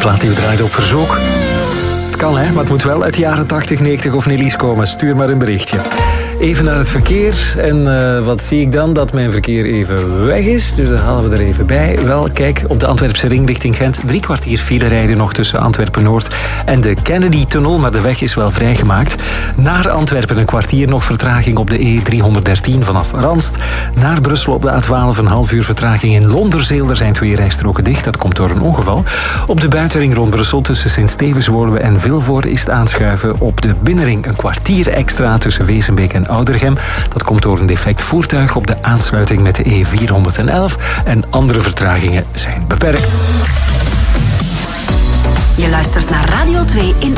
plaat die we draaien op verzoek. Het kan, hè, maar het moet wel uit de jaren 80, 90 of Nelies komen. Stuur maar een berichtje. Even naar het verkeer. En wat zie ik dan? Dat mijn verkeer even weg is. Dus dat halen we er even bij. Wel, kijk, op de Antwerpse ring richting Gent. 3 kwartier file rijden nog tussen Antwerpen-Noord en de Kennedy-tunnel. Maar de weg is wel vrijgemaakt. Naar Antwerpen een kwartier nog vertraging op de E313 vanaf Ranst. Naar Brussel op de A12 een half uur vertraging in Londerzeel. Er zijn 2 rijstroken dicht. Dat komt door een ongeval. Op de buitenring rond Brussel tussen Sint-Stevens-Woluwe en Vilvoorde is het aanschuiven. Op de binnenring een kwartier extra tussen Wezenbeek en Oudergem. Dat komt door een defect voertuig op de aansluiting met de E411. En andere vertragingen zijn beperkt. Je luistert naar Radio 2 in